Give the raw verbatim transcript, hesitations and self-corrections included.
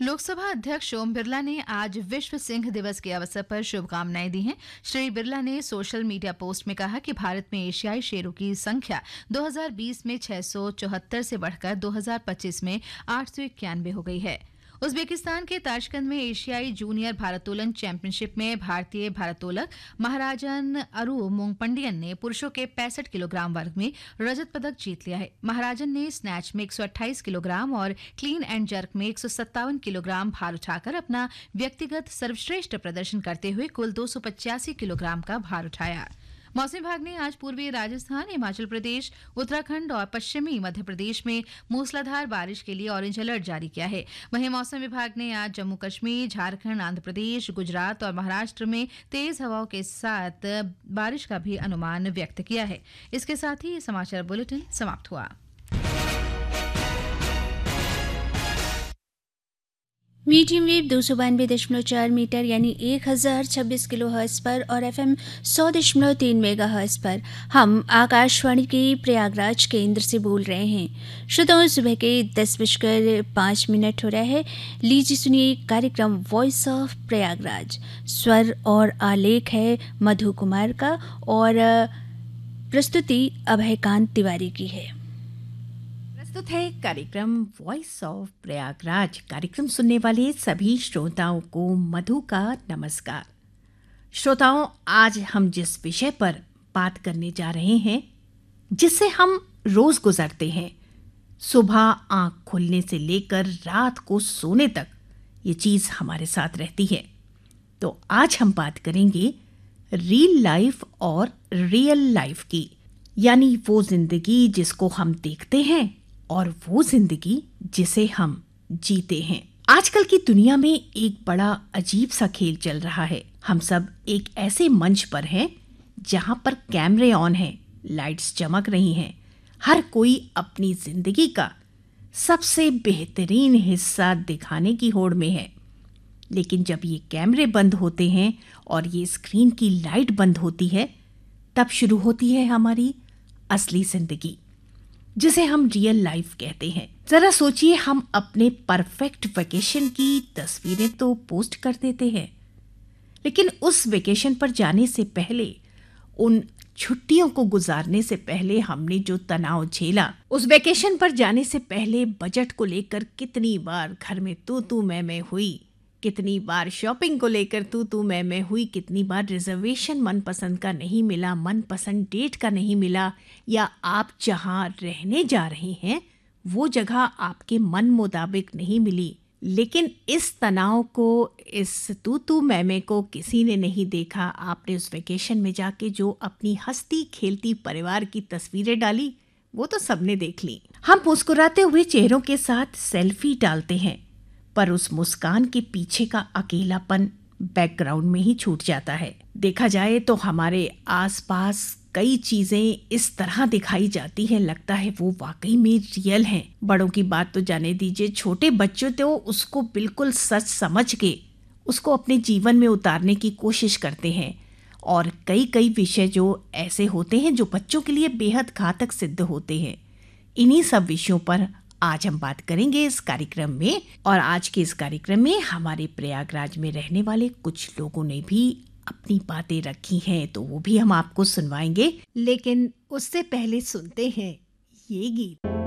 लोकसभा अध्यक्ष ओम बिरला ने आज विश्व सिंह दिवस के अवसर पर शुभकामनाएं दी हैं। श्री बिरला ने सोशल मीडिया पोस्ट में कहा कि भारत में एशियाई शेरों की संख्या दो हज़ार बीस में छह सौ चौहत्तर से बढ़कर दो हज़ार पच्चीस में आठ सौ इक्यानवे हो गई है। उज्बेकिस्तान के ताशकंद में एशियाई जूनियर भारोत्तोलन चैंपियनशिप में भारतीय भारोत्तोलक महाराजन अरू मोंगपंडियन ने पुरुषों के पैंसठ किलोग्राम वर्ग में रजत पदक जीत लिया है। महाराजन ने स्नैच में एक सौ अट्ठाईस किलोग्राम और क्लीन एंड जर्क में एक सौ सत्तावन किलोग्राम भार उठाकर अपना व्यक्तिगत सर्वश्रेष्ठ प्रदर्शन करते हुए कुल दो सौ पचासी किलोग्राम का भार उठाया। मौसम विभाग ने आज पूर्वी राजस्थान, हिमाचल प्रदेश, उत्तराखंड और पश्चिमी मध्य प्रदेश में मूसलाधार बारिश के लिए ऑरेंज अलर्ट जारी किया है। वहीं मौसम विभाग ने आज जम्मू कश्मीर, झारखंड, आंध्र प्रदेश, गुजरात और महाराष्ट्र में तेज हवाओं के साथ बारिश का भी अनुमान व्यक्त किया है। इसके साथ ही समाचार बुलेटिन समाप्त हुआ। मीडियम वेव दो सौ बानवे दशमलव चार मीटर यानी एक हजार छब्बीस किलो हर्ट्ज पर और एफ एम सौ दशमलव तीन मेगा हर्ट्ज पर हम आकाशवाणी के प्रयागराज केंद्र से बोल रहे हैं। श्रोताओं, सुबह के दस बजकर पाँच मिनट हो रहा है। लीजिए सुनिए कार्यक्रम वॉइस ऑफ प्रयागराज। स्वर और आलेख है मधु कुमार का और प्रस्तुति अभयकांत तिवारी की है। प्रस्तुत है कार्यक्रम वॉइस ऑफ प्रयागराज। कार्यक्रम सुनने वाले सभी श्रोताओं को मधु का नमस्कार। श्रोताओं, आज हम जिस विषय पर बात करने जा रहे हैं, जिससे हम रोज गुजरते हैं, सुबह आंख खुलने से लेकर रात को सोने तक ये चीज हमारे साथ रहती है। तो आज हम बात करेंगे रियल लाइफ और रियल लाइफ की, यानी वो जिंदगी जिसको हम देखते हैं और वो जिंदगी जिसे हम जीते हैं। आजकल की दुनिया में एक बड़ा अजीब सा खेल चल रहा है। हम सब एक ऐसे मंच पर हैं जहां पर कैमरे ऑन हैं, लाइट्स चमक रही हैं। हर कोई अपनी जिंदगी का सबसे बेहतरीन हिस्सा दिखाने की होड़ में है। लेकिन जब ये कैमरे बंद होते हैं और ये स्क्रीन की लाइट बंद होती है, तब शुरू होती है हमारी असली जिंदगी, जिसे हम रियल लाइफ कहते हैं। जरा सोचिए, हम अपने परफेक्ट वेकेशन की तस्वीरें तो पोस्ट कर देते हैं, लेकिन उस वेकेशन पर जाने से पहले, उन छुट्टियों को गुजारने से पहले हमने जो तनाव झेला, उस वेकेशन पर जाने से पहले बजट को लेकर कितनी बार घर में तू तू मैं मैं हुई, कितनी बार शॉपिंग को लेकर तू तू मैं मैं हुई, कितनी बार रिजर्वेशन मनपसंद का नहीं मिला, मनपसंद डेट का नहीं मिला, या आप जहां रहने जा रहे हैं वो जगह आपके मन मुताबिक नहीं मिली। लेकिन इस तनाव को, इस तू तू मैं मैं को किसी ने नहीं देखा। आपने उस वेकेशन में जाके जो अपनी हंसती खेलती परिवार की तस्वीरें डाली, वो तो सबने देख ली। हम मुस्कुराते हुए चेहरों के साथ सेल्फी डालते हैं, पर उस मुस्कान के पीछे का अकेलापन बैकग्राउंड में ही छूट जाता है। देखा जाए तो हमारे आसपास कई चीजें इस तरह दिखाई जाती हैं, लगता है वो वाकई में रियल हैं। बड़ों की बात तो जाने दीजिए, छोटे बच्चों तो उसको बिल्कुल सच समझ के उसको अपने जीवन में उतारने की कोशिश करते हैं। और कई कई विषय जो ऐसे होते हैं जो बच्चों के लिए बेहद घातक सिद्ध होते हैं। इन्हीं सब विषयों पर आज हम बात करेंगे इस कार्यक्रम में। और आज के इस कार्यक्रम में हमारे प्रयागराज में रहने वाले कुछ लोगों ने भी अपनी बातें रखी हैं, तो वो भी हम आपको सुनवाएंगे। लेकिन उससे पहले सुनते हैं ये गीत।